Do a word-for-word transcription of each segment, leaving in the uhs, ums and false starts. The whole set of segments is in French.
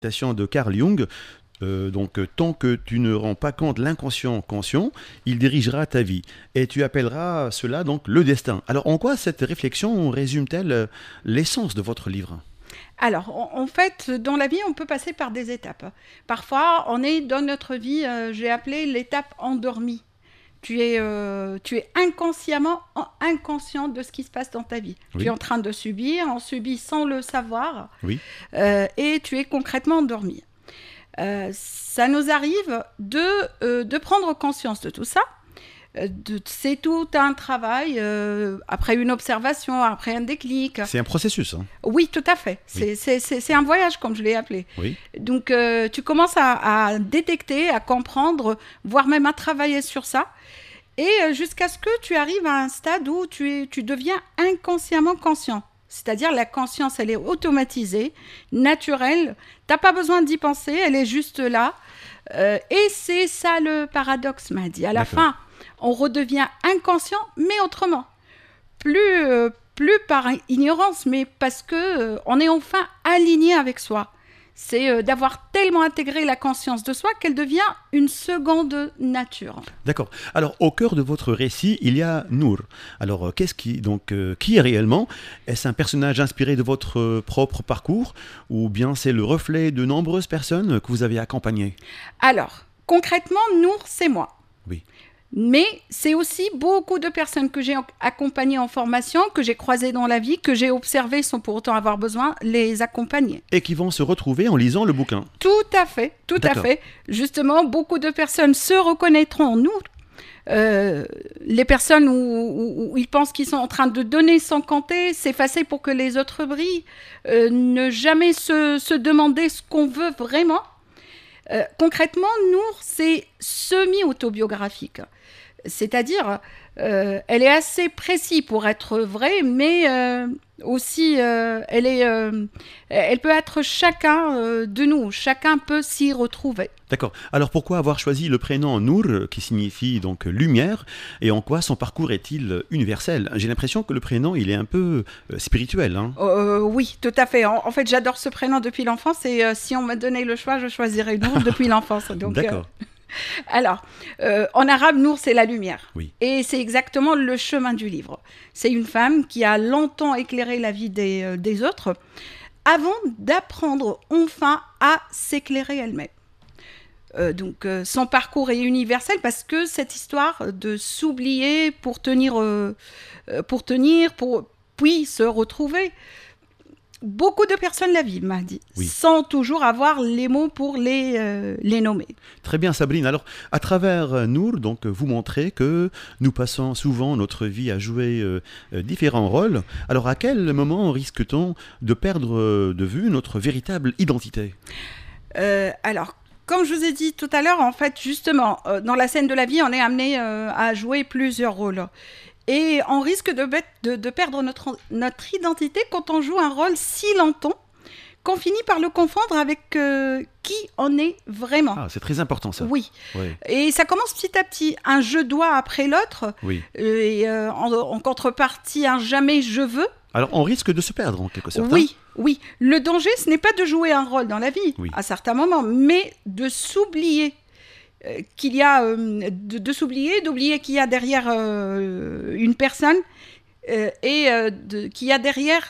citation de Carl Jung. Euh, donc, euh, tant que tu ne rends pas compte l'inconscient conscient, il dirigera ta vie. Et tu appelleras cela donc le destin. Alors, en quoi cette réflexion résume-t-elle euh, l'essence de votre livre ? Alors, en, en fait, dans la vie, on peut passer par des étapes. Parfois, on est dans notre vie, euh, j'ai appelé l'étape endormie. Tu es, euh, tu es inconsciemment en- inconscient de ce qui se passe dans ta vie. Oui. Tu es en train de subir, on subit sans le savoir, Oui. euh, et tu es concrètement endormi. Euh, ça nous arrive de, euh, de prendre conscience de tout ça. Euh, de- c'est tout un travail, euh, après une observation, après un déclic. C'est un processus. Hein. Oui, tout à fait. C'est, Oui. c'est, c'est, c'est un voyage, comme je l'ai appelé. Oui. Donc, euh, tu commences à, à détecter, à comprendre, voire même à travailler sur ça. Et euh, jusqu'à ce que tu arrives à un stade où tu, es, tu deviens inconsciemment conscient. C'est-à-dire la conscience, elle est automatisée, naturelle. Tu n'as pas besoin d'y penser, elle est juste là. Euh, et c'est ça le paradoxe, m'a dit. À la D'accord. fin, on redevient inconscient, mais autrement. Plus, euh, plus par ignorance, mais parce que euh, on est enfin aligné avec soi. C'est euh, d'avoir tellement intégré la conscience de soi qu'elle devient une seconde nature. D'accord. Alors, au cœur de votre récit, il y a Nour. Alors, euh, qu'est-ce qui, donc, euh, qui est réellement ? Est-ce un personnage inspiré de votre euh, propre parcours, ou bien c'est le reflet de nombreuses personnes que vous avez accompagnées ? Alors, concrètement, Nour, c'est moi. Oui. Mais c'est aussi beaucoup de personnes que j'ai accompagnées en formation, que j'ai croisées dans la vie, que j'ai observées sans pour autant avoir besoin les accompagner. Et qui vont se retrouver en lisant le bouquin. Tout à fait, tout à D'accord. fait. Justement, beaucoup de personnes se reconnaîtront en nous. Euh, les personnes où, où- où ils pensent qu'ils sont en train de donner sans compter, s'effacer pour que les autres brillent, euh, ne jamais se, se demander ce qu'on veut vraiment. Euh, concrètement, Nour, c'est semi-autobiographique. C'est-à-dire, euh, elle est assez précise pour être vraie, mais euh, aussi, euh, elle, est, euh, elle peut être chacun euh, de nous. Chacun peut s'y retrouver. D'accord. Alors, pourquoi avoir choisi le prénom Nour, euh, qui signifie donc euh, lumière, et en quoi son parcours est-il euh, universel ? J'ai l'impression que le prénom, il est un peu euh, spirituel. Hein. Euh, oui, tout à fait. En, en fait, j'adore ce prénom depuis l'enfance et euh, si on me donnait le choix, je choisirais Nour depuis l'enfance. Donc, euh, D'accord. Alors, euh, en arabe, Nour, c'est la lumière. Oui. Et c'est exactement le chemin du livre. C'est une femme qui a longtemps éclairé la vie des, euh, des autres avant d'apprendre enfin à s'éclairer elle-même. Euh, donc, euh, son parcours est universel parce que cette histoire de s'oublier pour tenir, euh, euh, pour tenir, pour puis se retrouver, beaucoup de personnes la vivent, m'a dit, Oui. sans toujours avoir les mots pour les, euh, les nommer. Très bien, Sabrine. Alors, à travers euh, Nour, donc, euh, vous montrez que nous passons souvent notre vie à jouer euh, euh, différents rôles. Alors, à quel moment risque-t-on de perdre euh, de vue notre véritable identité ? Euh, alors, comme je vous ai dit tout à l'heure, en fait, justement, euh, dans la scène de la vie, on est amené euh, à jouer plusieurs rôles. Et on risque de, bête- de, de perdre notre, notre identité quand on joue un rôle si longtemps qu'on finit par le confondre avec euh, qui on est vraiment. Ah, c'est très important, ça. Oui, Oui, et ça commence petit à petit, un je dois après l'autre, oui. euh, et euh, en, en contrepartie, un jamais je veux. Alors, on risque de se perdre, en quelque sorte. hein. Oui, oui. Le danger, ce n'est pas de jouer un rôle dans la vie, Oui. à certains moments, mais de s'oublier euh, qu'il y a, euh, de, de s'oublier, d'oublier qu'il y a derrière euh, une personne euh, et euh, de- qu'il y a derrière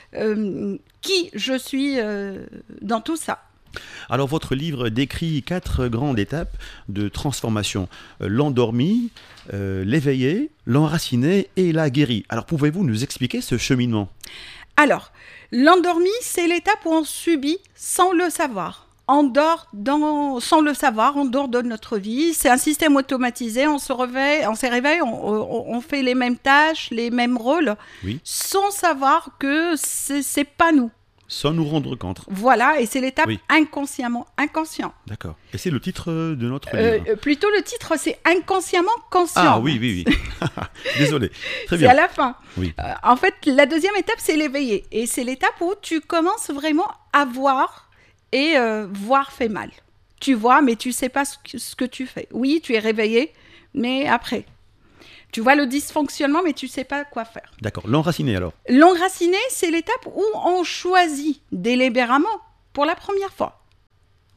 euh, qui je suis euh, dans tout ça. Alors, votre livre décrit quatre grandes étapes de transformation. Euh, l'endormi, euh, l'éveillé, l'enraciné et la guéri. Alors, pouvez-vous nous expliquer ce cheminement ? Alors, l'endormi, c'est l'étape où on subit sans le savoir. On dort dans, sans le savoir, on dort de notre vie. C'est un système automatisé. On se réveille, on se réveille, on, on- on fait les mêmes tâches, les mêmes rôles, Oui. sans savoir que c'est, c'est pas nous. Sans nous rendre compte. Voilà, et c'est l'étape Oui. inconsciemment inconscient. D'accord. Et c'est le titre de notre Euh, livre. euh, plutôt le titre, c'est inconsciemment conscient. Ah oui, oui, oui. Désolé. Très C'est à bien. la fin. Oui. Euh, en fait, la deuxième étape, c'est l'éveiller. Et c'est l'étape où tu commences vraiment à voir et euh, voir fait mal. Tu vois, mais tu sais pas ce que, ce que tu fais. Oui, tu es réveillé, mais après. Tu vois le dysfonctionnement, mais tu sais pas quoi faire. D'accord. L'enraciné, alors. L'enraciné, c'est l'étape où on choisit délibérément, pour la première fois,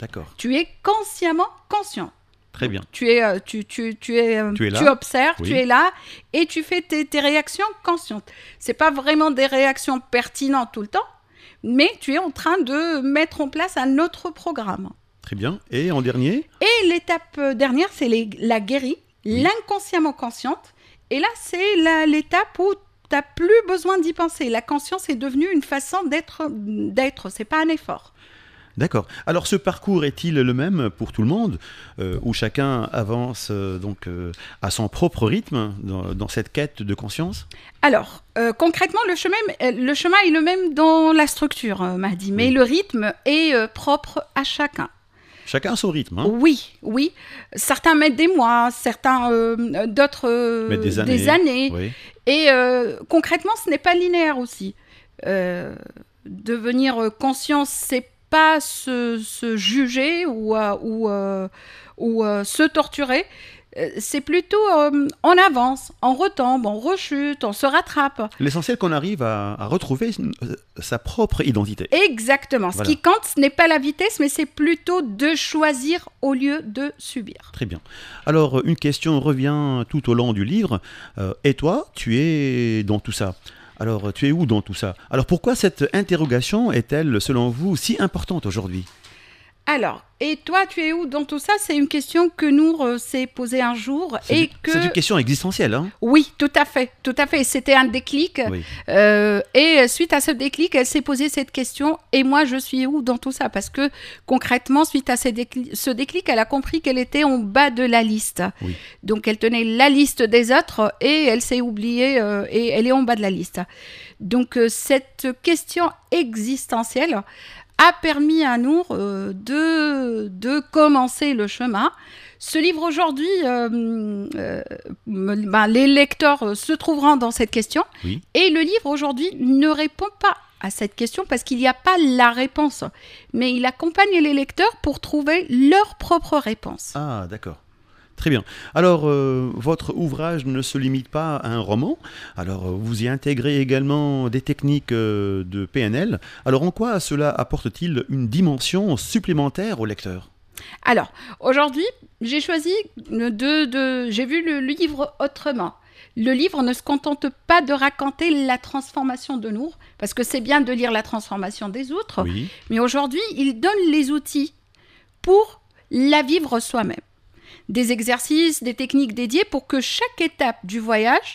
D'accord. Tu es consciemment conscient. Très bien. Tu es, euh, tu, tu, tu es, euh, Tu es là. tu observes, Oui. tu es là et tu fais tes, tes réactions conscientes. C'est pas vraiment des réactions pertinentes tout le temps, mais tu es en train de mettre en place un autre programme. Très bien. Et en dernier? Et l'étape euh, dernière, c'est les- la guérie, Oui. l'inconsciemment consciente. Et là, c'est la- l'étape où tu n'as plus besoin d'y penser. La conscience est devenue une façon d'être, d'être. C'est pas un effort. D'accord. Alors ce parcours est-il le même pour tout le monde, euh, où chacun avance euh, donc euh, à son propre rythme dans, dans cette quête de conscience? Alors, euh, concrètement, le chemin, euh, le chemin est le même dans la structure, euh, Mahdi, mais Oui. le rythme est euh, propre à chacun. Chacun a son rythme, hein? Oui, oui. Certains mettent des mois, certains euh, d'autres euh, Mettre des années. années. Oui. Et euh, concrètement, ce n'est pas linéaire aussi. Euh, devenir conscient, c'est pas se, se juger ou, euh, ou, euh, ou euh, se torturer. Euh, C'est plutôt euh, on avance, on retombe, on rechute, on se rattrape. L'essentiel qu'on arrive à, à retrouver euh, sa propre identité. Exactement. Voilà. Ce qui compte, ce n'est pas la vitesse, mais c'est plutôt de choisir au lieu de subir. Très bien. Alors, une question revient tout au long du livre. Euh, et toi, tu es dans tout ça? Alors, tu es où dans tout ça? Alors, pourquoi cette interrogation est-elle, selon vous, si importante aujourd'hui? Alors, et toi, tu es où dans tout ça? C'est une question que Nour euh, s'est posée un jour C'est et une- que... c'est une question existentielle, hein? Oui, tout à fait, tout à fait. C'était un déclic. Oui. Euh, et suite à ce déclic, elle s'est posé cette question. Et moi, je suis où dans tout ça? Parce que concrètement, suite à ce déclic, ce déclic, elle a compris qu'elle était en bas de la liste. Oui. Donc, elle tenait la liste des autres et elle s'est oubliée euh, et elle est en bas de la liste. Donc, euh, cette question existentielle a permis à Nour euh, de, de commencer le chemin. Ce livre aujourd'hui, euh, euh, ben, les lecteurs euh, se trouveront dans cette question. Oui. Et le livre aujourd'hui ne répond pas à cette question parce qu'il n'y a pas la réponse. Mais il accompagne les lecteurs pour trouver leur propre réponse. Ah, d'accord. Très bien. Alors, euh, votre ouvrage ne se limite pas à un roman. Alors, euh, vous y intégrez également des techniques euh, de P N L. Alors, en quoi cela apporte-t-il une dimension supplémentaire au lecteur? Alors, aujourd'hui, j'ai choisi de, de... J'ai vu le livre autrement. Le livre ne se contente pas de raconter la transformation de Nour, parce que c'est bien de lire la transformation des autres, Oui. mais aujourd'hui, il donne les outils pour la vivre soi-même. Des exercices, des techniques dédiées pour que chaque étape du voyage,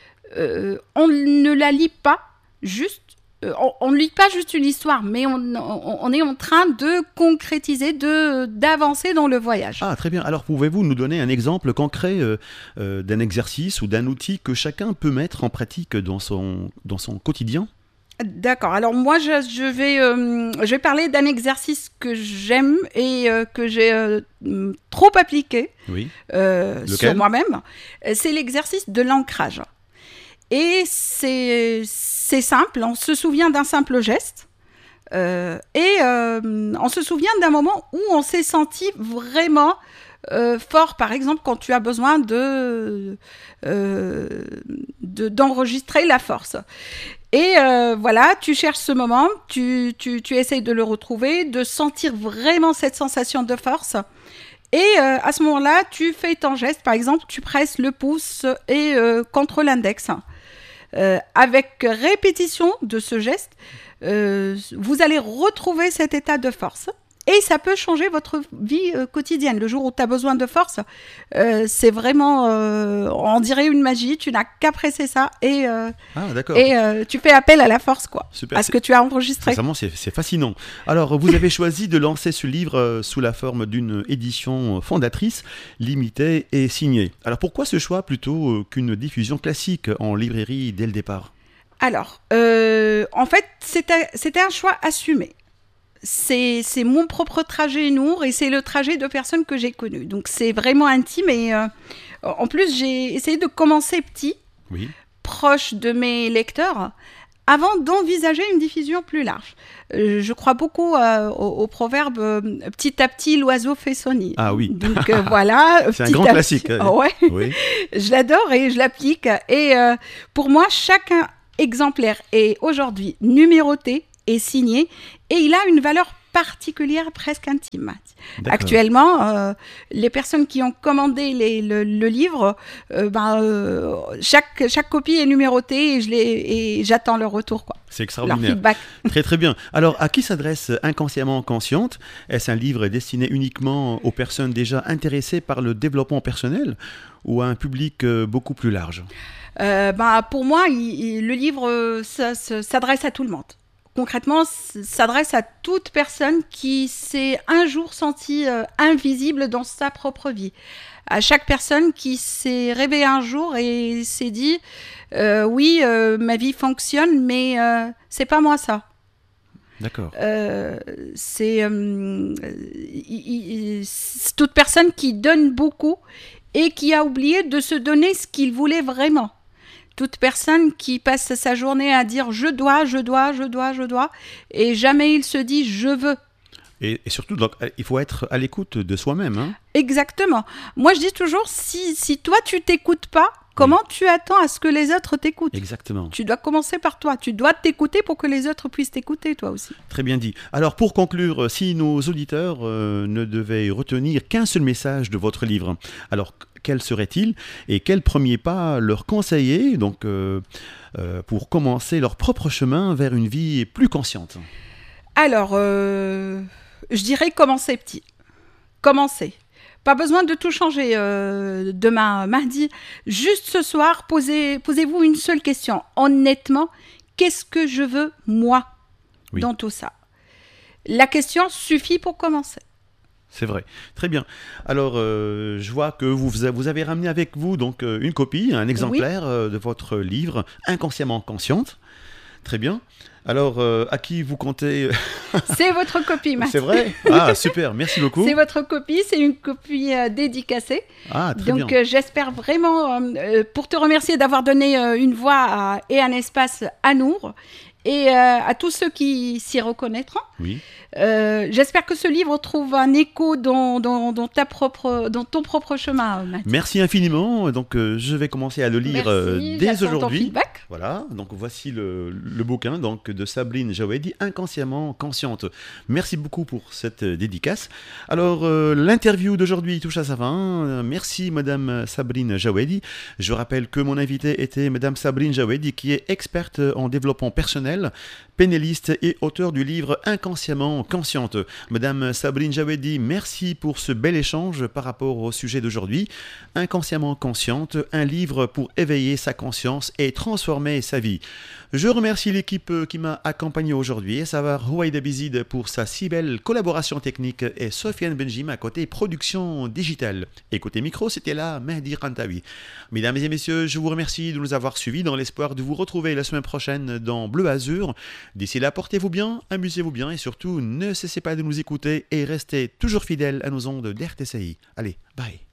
euh, on ne la lit pas juste, euh, on, on ne lit pas juste une histoire, mais on, on, on est en train de concrétiser, de, d'avancer dans le voyage. Ah, très bien. Alors, pouvez-vous nous donner un exemple concret euh, euh, d'un exercice ou d'un outil que chacun peut mettre en pratique dans son, dans son quotidien? D'accord. Alors moi, je, je, vais, euh, je vais parler d'un exercice que j'aime et euh, que j'ai euh, trop appliqué Oui. euh, Lequel? sur moi-même. C'est l'exercice de l'ancrage. Et c'est, c'est simple, on se souvient d'un simple geste. Euh, et euh, on se souvient d'un moment où on s'est senti vraiment euh, fort, par exemple quand tu as besoin de, euh, de, d'enregistrer la force. Et euh, voilà, tu cherches ce moment, tu, tu, tu essayes de le retrouver, de sentir vraiment cette sensation de force. Et euh, à ce moment-là, tu fais ton geste, par exemple, tu presses le pouce et euh, contre l'index. Euh, avec répétition de ce geste, euh, vous allez retrouver cet état de force. Et ça peut changer votre vie euh, quotidienne. Le jour où tu as besoin de force, euh, c'est vraiment, euh, on dirait une magie. Tu n'as qu'à presser ça et, euh, Ah, d'accord. et euh, tu fais appel à la force, quoi, Super. à ce que tu as enregistré. Sincèrement, c'est, c'est fascinant. Alors, vous avez choisi de lancer ce livre euh, sous la forme d'une édition fondatrice, limitée et signée. Alors, pourquoi ce choix plutôt euh, qu'une diffusion classique en librairie dès le départ? Alors, euh, en fait, c'était, c'était un choix assumé. C'est, c'est mon propre trajet, Nour, et c'est le trajet de personnes que j'ai connues. Donc, c'est vraiment intime. Et euh, en plus, j'ai essayé de commencer petit, Oui. proche de mes lecteurs, avant d'envisager une diffusion plus large. Euh, je crois beaucoup euh, au, au proverbe euh, « petit à petit, l'oiseau fait son nid ». Ah oui. Donc, euh, voilà. C'est un petit grand à classique. petit. Oh, ouais. Oui. Je l'adore et je l'applique. Et euh, pour moi, chaque exemplaire est aujourd'hui numéroté et signé. Et il a une valeur particulière, presque intime. D'accord. Actuellement, euh, les personnes qui ont commandé les, le, le livre, euh, ben, euh, chaque, chaque copie est numérotée et, je les, et j'attends leur retour, quoi. C'est Leur extraordinaire. feedback. Très très bien. Alors, à qui s'adresse Inconsciemment Consciente? Est-ce un livre destiné uniquement aux personnes déjà intéressées par le développement personnel ou à un public euh, beaucoup plus large? Euh, ben, pour moi, il, il- le livre euh, ça- ça- s'adresse à tout le monde. Concrètement, s- s'adresse à toute personne qui s'est un jour sentie euh, invisible dans sa propre vie. À chaque personne qui s'est réveillée un jour et s'est dit euh, oui, euh, ma vie fonctionne, mais euh, c'est pas moi ça. D'accord. Euh, c'est euh, il- il- c'est toute personne qui donne beaucoup et qui a oublié de se donner ce qu'il voulait vraiment. Toute personne qui passe sa journée à dire je dois, je dois, je dois, je dois, et jamais il se dit je veux. Et, et surtout, donc, il faut être à l'écoute de soi-même. Hein. Exactement. Moi je dis toujours si, si toi tu t'écoutes pas, comment tu attends à ce que les autres t'écoutent? Exactement. Tu dois commencer par toi. Tu dois t'écouter pour que les autres puissent t'écouter toi aussi. Très bien dit. Alors, pour conclure, si nos auditeurs euh, ne devaient retenir qu'un seul message de votre livre, alors quel serait-il et quel premier pas leur conseiller donc, euh, euh, pour commencer leur propre chemin vers une vie plus consciente? Alors, euh, je dirais commencer petit. Commencer. Pas besoin de tout changer euh, demain, mardi. Juste ce soir, posez, posez-vous une seule question. Honnêtement, qu'est-ce que je veux, moi, Oui. dans tout ça? La question suffit pour commencer. C'est vrai. Très bien. Alors, euh, je vois que vous, vous avez ramené avec vous donc euh, une copie, un exemplaire euh, de votre livre Inconsciemment Consciente. Très bien. Alors, euh, à qui vous comptez? C'est votre copie, Matt. C'est vrai? Ah, super. Merci beaucoup. C'est votre copie, c'est une copie euh, dédicacée. Ah, très Donc, bien. euh, j'espère vraiment, euh, euh, pour te remercier d'avoir donné euh, une voix à- et un espace à Nour et euh, à tous ceux qui s'y reconnaîtront. Oui. Euh, j'espère que ce livre trouve un écho dans, dans, dans, ta propre, dans ton propre chemin, Matt. Merci infiniment. Donc, euh, je vais commencer à le lire euh, Merci, dès j'attends ton aujourd'hui. feedback. Voilà, donc voici le, le bouquin donc, de Sabrine Jawedi, Inconsciemment Consciente. Merci beaucoup pour cette euh, dédicace. Alors, euh, l'interview d'aujourd'hui touche à sa fin. Euh, Merci Madame Sabrine Jawedi. Je rappelle que mon invité était Madame Sabrine Jawedi, qui est experte en développement personnel, pénéliste et auteur du livre Inconsciemment Consciente. Madame Sabrine Jawedi, merci pour ce bel échange par rapport au sujet d'aujourd'hui. Inconsciemment Consciente, un livre pour éveiller sa conscience et transformer sa vie. Je remercie l'équipe qui m'a accompagné aujourd'hui, à savoir Rouaïda Bizid pour sa si belle collaboration technique et Sofiane Benjim à côté production digitale. Et côté micro, c'était là Mehdi Kantawi. Mesdames et messieurs, je vous remercie de nous avoir suivis dans l'espoir de vous retrouver la semaine prochaine dans Bleu Azur. D'ici là, portez-vous bien, amusez-vous bien et surtout, ne cessez pas de nous écouter et restez toujours fidèles à nos ondes d'R T C I. Allez, bye.